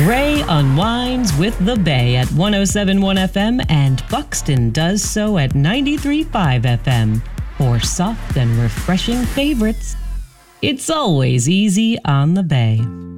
Gray unwinds with the Bay at 107.1 FM and Buxton does so at 93.5 FM. For soft and refreshing favorites, it's always easy on the Bay.